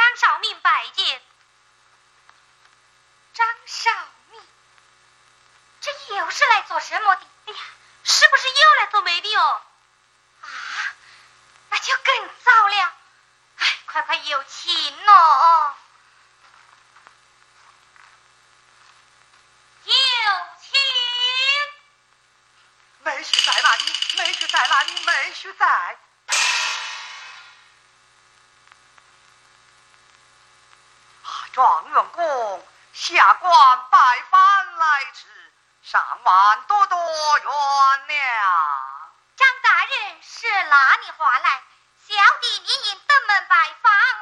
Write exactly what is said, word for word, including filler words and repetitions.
张少明拜见。张少明，这又是来做什么的？哎呀，是不是又来做媒的哦？啊，那就更糟了。哎，快快有请哦。有请。 妹婿在哪里？妹婿在哪里？妹婿在。状元公下官拜访来迟，上万多多冤了。 张大人是拉你话来，小弟你因登门拜访，